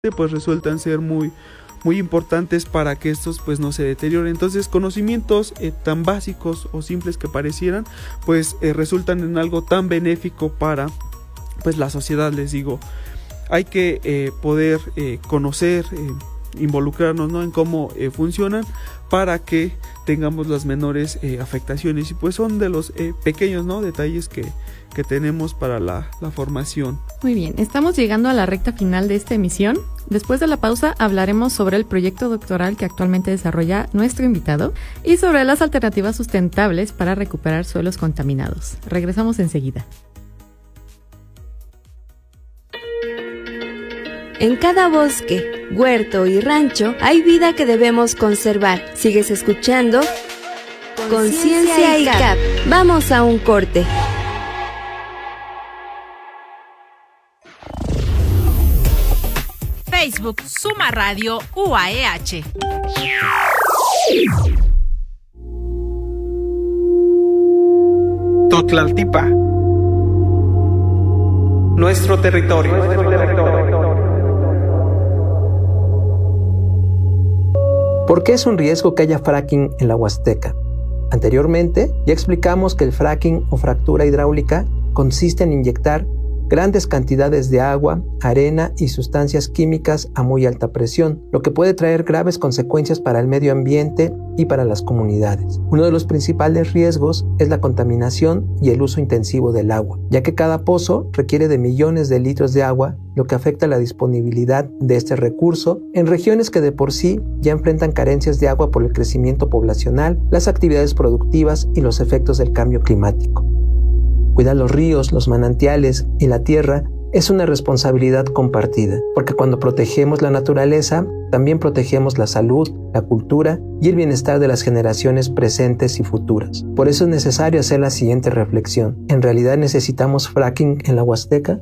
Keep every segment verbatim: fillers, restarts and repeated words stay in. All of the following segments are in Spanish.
pues resultan ser muy muy importantes para que estos pues no se deterioren. Entonces conocimientos eh, tan básicos o simples que parecieran pues eh, resultan en algo tan benéfico para pues la sociedad. Les digo, hay que eh, poder eh, conocer, eh, involucrarnos, ¿no?, en cómo eh, funcionan para que tengamos las menores eh, afectaciones, y pues son de los eh, pequeños, ¿no?, detalles que, que tenemos para la, la formación. Muy bien, estamos llegando a la recta final de esta emisión. Después de la pausa hablaremos sobre el proyecto doctoral que actualmente desarrolla nuestro invitado y sobre las alternativas sustentables para recuperar suelos contaminados. Regresamos enseguida. En cada bosque, huerto y rancho hay vida que debemos conservar. Sigues escuchando Conciencia I C A P. Vamos a un corte. Facebook Suma Radio U A E H. Totlaltipa. Nuestro territorio. Nuestro territorio. ¿Por qué es un riesgo que haya fracking en la Huasteca? Anteriormente ya explicamos que el fracking o fractura hidráulica consiste en inyectar grandes cantidades de agua, arena y sustancias químicas a muy alta presión, lo que puede traer graves consecuencias para el medio ambiente y para las comunidades. Uno de los principales riesgos es la contaminación y el uso intensivo del agua, ya que cada pozo requiere de millones de litros de agua, lo que afecta la disponibilidad de este recurso en regiones que de por sí ya enfrentan carencias de agua por el crecimiento poblacional, las actividades productivas y los efectos del cambio climático. Cuidar los ríos, los manantiales y la tierra es una responsabilidad compartida, porque cuando protegemos la naturaleza, también protegemos la salud, la cultura y el bienestar de las generaciones presentes y futuras. Por eso es necesario hacer la siguiente reflexión. ¿En realidad necesitamos fracking en la Huasteca?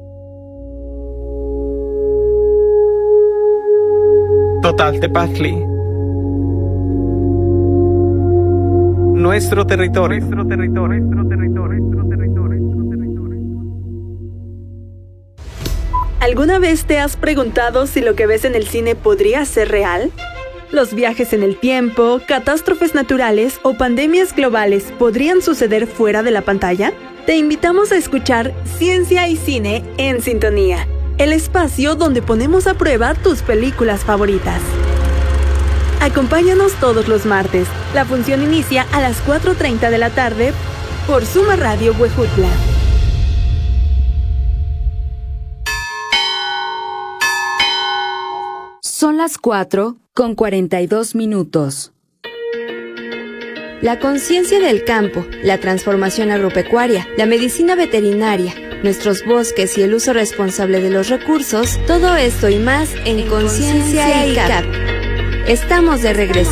Totaltepazli. Nuestro territorio. Nuestro territorio. Nuestro territorio. Nuestro territorio. Nuestro territorio. ¿Alguna vez te has preguntado si lo que ves en el cine podría ser real? ¿Los viajes en el tiempo, catástrofes naturales o pandemias globales podrían suceder fuera de la pantalla? Te invitamos a escuchar Ciencia y Cine en Sintonía, el espacio donde ponemos a prueba tus películas favoritas. Acompáñanos todos los martes. La función inicia a las cuatro treinta de la tarde por Suma Radio Huejutla. Son las cuatro con cuarenta y dos minutos. La conciencia del campo, la transformación agropecuaria, la medicina veterinaria, nuestros bosques y el uso responsable de los recursos, todo esto y más en, en Conciencia I C A P. Estamos de regreso.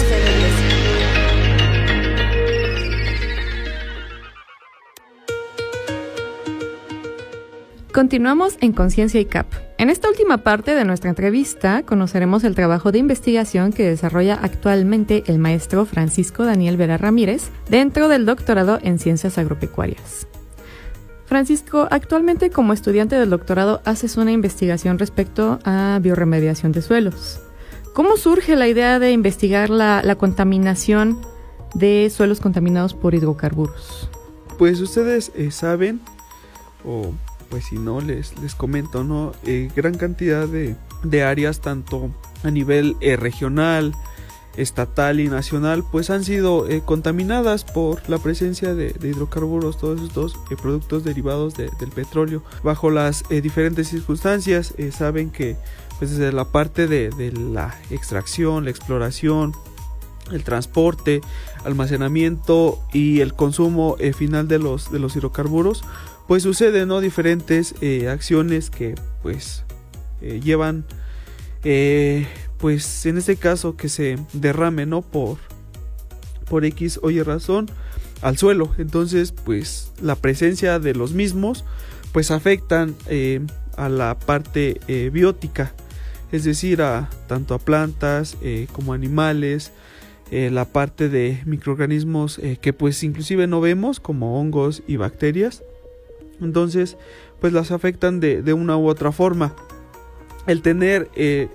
Continuamos en Conciencia I C A P. En esta última parte de nuestra entrevista conoceremos el trabajo de investigación que desarrolla actualmente el maestro Francisco Daniel Vera Ramírez dentro del doctorado en Ciencias Agropecuarias. Francisco, actualmente como estudiante del doctorado haces una investigación respecto a bioremediación de suelos. ¿Cómo surge la idea de investigar la, la contaminación de suelos contaminados por hidrocarburos? Pues ustedes eh, saben, o pues si no les, les comento, ¿no? Eh, gran cantidad de, de áreas, tanto a nivel eh, regional, estatal y nacional, pues han sido eh, contaminadas por la presencia de, de hidrocarburos, todos estos eh, productos derivados de, del petróleo. Bajo las eh, diferentes circunstancias, eh, saben que pues desde la parte de, de la extracción, la exploración, el transporte, almacenamiento y el consumo eh, final de los, de los hidrocarburos, pues suceden, ¿no?, diferentes eh, acciones que pues eh, llevan eh, pues en este caso que se derrame, ¿no?, por, por X o Y razón al suelo. Entonces pues la presencia de los mismos pues afectan eh, a la parte eh, biótica, es decir, a tanto a plantas eh, como animales, eh, la parte de microorganismos eh, que pues inclusive no vemos, como hongos y bacterias. Entonces pues las afectan de, de una u otra forma. el tener eh,